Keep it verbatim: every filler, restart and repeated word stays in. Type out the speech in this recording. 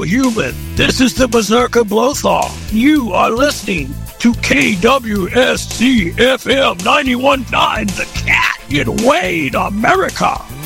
human. This is the Berserker Blothar. You are listening to K W S C F M ninety-one point nine The Cat in Wayne, America.